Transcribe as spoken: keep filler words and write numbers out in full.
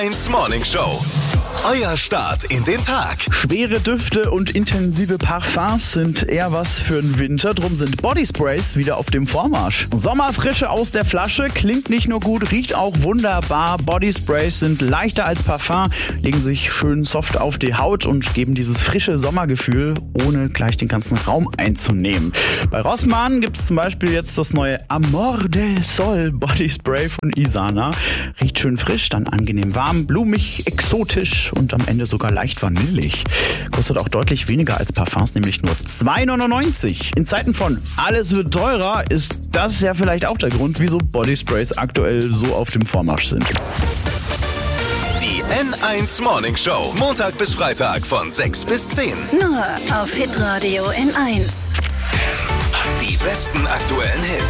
eins Morning Show. Euer Start in den Tag. Schwere Düfte und intensive Parfums sind eher was für den Winter. Drum sind Bodysprays wieder auf dem Vormarsch. Sommerfrische aus der Flasche klingt nicht nur gut, riecht auch wunderbar. Bodysprays sind leichter als Parfum, legen sich schön soft auf die Haut und geben dieses frische Sommergefühl, ohne gleich den ganzen Raum einzunehmen. Bei Rossmann gibt es zum Beispiel jetzt das neue Amor del Sol Bodyspray von Isana. Riecht schön frisch, dann angenehm warm, blumig, exotisch und am Ende sogar leicht vanillig. Kostet auch deutlich weniger als Parfums, nämlich nur zwei neunundneunzig. In Zeiten von alles wird teurer ist das ja vielleicht auch der Grund, wieso Bodysprays aktuell so auf dem Vormarsch sind. Die N eins Morning Show. Montag bis Freitag von sechs bis zehn. Nur auf Hitradio N eins. Die besten aktuellen Hits.